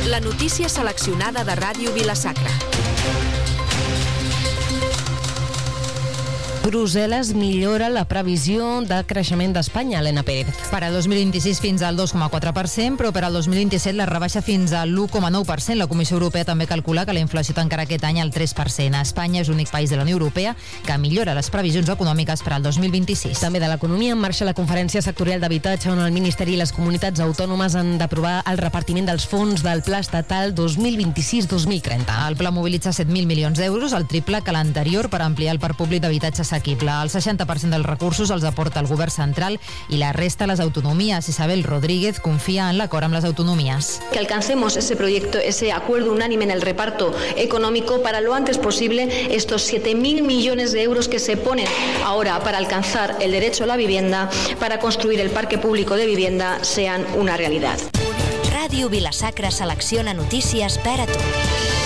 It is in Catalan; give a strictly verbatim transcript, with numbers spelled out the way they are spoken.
La notícia seleccionada de Ràdio Vila-sacra. Brussel·les millora la previsió de creixement d'Espanya, Helena Pérez. Per al dos mil vint-i-sis fins al dos coma quatre per cent, però per al dos mil vint-i-set la rebaixa fins al l'u coma nou per cent. La Comissió Europea també calcula que la inflació tancarà aquest any al tres per cent. Espanya és l'únic país de la Unió Europea que millora les previsions econòmiques per al dos mil vint-i-sis. També de l'economia en marxa la conferència sectorial d'habitatge on el Ministeri i les comunitats autònomes han d'aprovar el repartiment dels fons del Pla Estatal dos mil vint-i-sis dos mil trenta. El pla mobilitza set mil milions d'euros, el triple que l'anterior, per ampliar el parc públic d'habitatge assequible. El seixanta per cent dels recursos els aporta el govern central i la resta a les autonomies. Isabel Rodríguez confia en l'acord amb les autonomies. Que alcancemos ese proyecto, ese acuerdo unánime en el reparto económico para lo antes posible estos siete mil millones de euros que se ponen ahora para alcanzar el derecho a la vivienda, para construir el parque público de vivienda, sean una realidad. Ràdio Vila-sacra selecciona notícies per a tu.